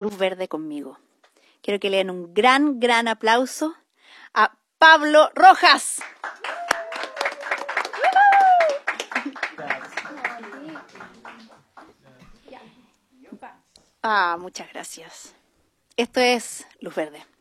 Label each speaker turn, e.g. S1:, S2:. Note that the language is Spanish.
S1: Luz Verde conmigo. Quiero que le den un gran aplauso a Pablo Rojas. Muchas gracias. Esto es Luz Verde.